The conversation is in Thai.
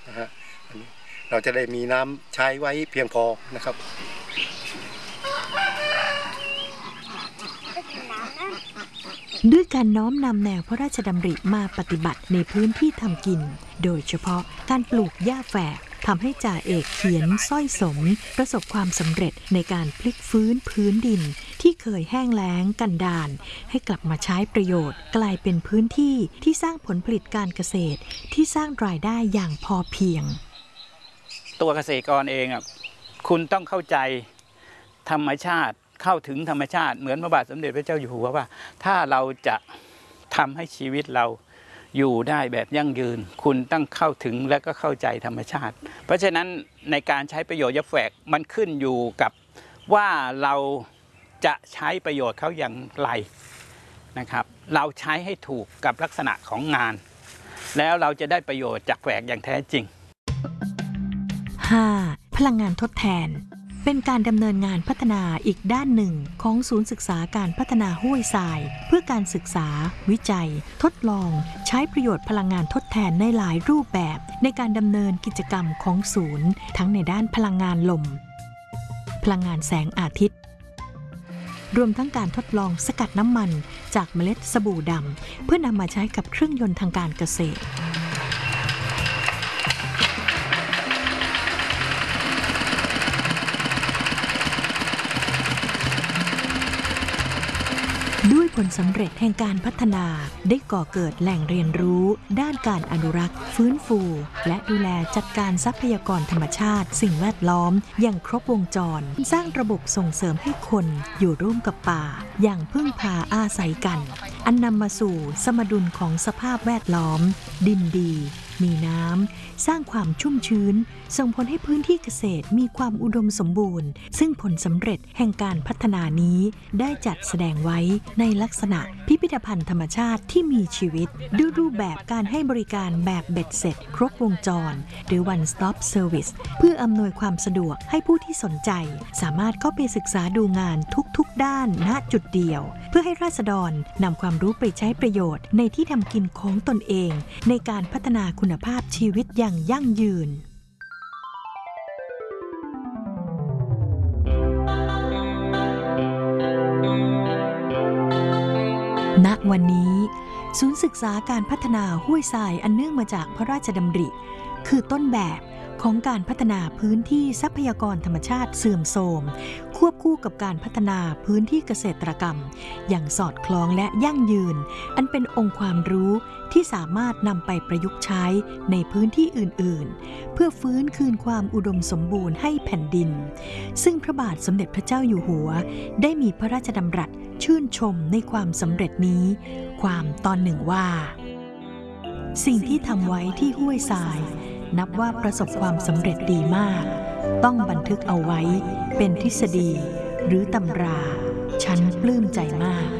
นะฮะเราจะได้มีน้ำใช้ไว้เพียงพอนะครับด้วยการน้อมนำแนวพระราชดำริมาปฏิบัติในพื้นที่ทำกินโดยเฉพาะการปลูกหญ้าแฝกทำให้จ่าเอกเขียนสร้อยสมประสบความสำเร็จในการพลิกฟื้นพื้นดินที่เคยแห้งแล้งกันดารให้กลับมาใช้ประโยชน์กลายเป็นพื้นที่ที่สร้างผลผลิตการเกษตรที่สร้างรายได้อย่างพอเพียงตัวเกษตรกรเองคุณต้องเข้าใจธรรมชาติเข้าถึงธรรมชาติเหมือนพระบาทสมเด็จพระเจ้าอยู่หัวว่าถ้าเราจะทำให้ชีวิตเราอยู่ได้แบบยั่งยืนคุณต้องเข้าถึงและก็เข้าใจธรรมชาติเพราะฉะนั้นในการใช้ประโยชน์หญ้าแฝกมันขึ้นอยู่กับว่าเราจะใช้ประโยชน์เขาอย่างไรนะครับเราใช้ให้ถูกกับลักษณะของงานแล้วเราจะได้ประโยชน์จากแฝกอย่างแท้จริง 5. พลังงานทดแทนเป็นการดำเนินงานพัฒนาอีกด้านหนึ่งของศูนย์ศึกษาการพัฒนาห้วยทรายเพื่อการศึกษาวิจัยทดลองใช้ประโยชน์พลังงานทดแทนในหลายรูปแบบในการดำเนินกิจกรรมของศูนย์ทั้งในด้านพลังงานลมพลังงานแสงอาทิตย์รวมทั้งการทดลองสกัดน้ำมันจากเมล็ดสบู่ดำเพื่อนำมาใช้กับเครื่องยนต์ทางการเกษตรด้วยผลสำเร็จแห่งการพัฒนาได้ก่อเกิดแหล่งเรียนรู้ด้านการอนุรักษ์ฟื้นฟูและดูแลจัดการทรัพยากรธรรมชาติสิ่งแวดล้อมอย่างครบวงจรสร้างระบบส่งเสริมให้คนอยู่ร่วมกับป่าอย่างพึ่งพาอาศัยกันอันนำมาสู่สมดุลของสภาพแวดล้อมดินดีมีน้ำสร้างความชุ่มชื้นส่งผลให้พื้นที่เกษตรมีความอุดมสมบูรณ์ซึ่งผลสำเร็จแห่งการพัฒนานี้ได้จัดแสดงไว้ในลักษณะพิพิธภัณฑ์ธรรมชาติที่มีชีวิตด้วยรูปแบบการให้บริการแบบเบ็ดเสร็จครบวงจรหรือ One Stop Service เพื่ออำนวยความสะดวกให้ผู้ที่สนใจสามารถเข้าไปศึกษาดูงานทุกด้านณจุดเดียวเพื่อให้ราษฎรนำความรู้ไปใช้ประโยชน์ในที่ทำกินของตนเองในการพัฒนาคุณภาพชีวิตอย่างยั่งยืนณวันนี้ศูนย์ศึกษาการพัฒนาห้วยทรายอันเนื่องมาจากพระราชดำริคือต้นแบบของการพัฒนาพื้นที่ทรัพยากรธรรมชาติเสื่อมโทรมควบคู่กับการพัฒนาพื้นที่เกษตรกรรมอย่างสอดคล้องและยั่งยืนอันเป็นองค์ความรู้ที่สามารถนำไปประยุกต์ใช้ในพื้นที่อื่นๆเพื่อฟื้นคืนความอุดมสมบูรณ์ให้แผ่นดินซึ่งพระบาทสมเด็จพระเจ้าอยู่หัวได้มีพระราชดำรัสชื่นชมในความสำเร็จนี้ความตอนหนึ่งว่าสิ่งที่ทำไว้ที่ห้วยทรายนับว่าประสบความสำเร็จดีมากต้องบันทึกเอาไว้เป็นทฤษฎีหรือตำราฉันปลื้มใจมาก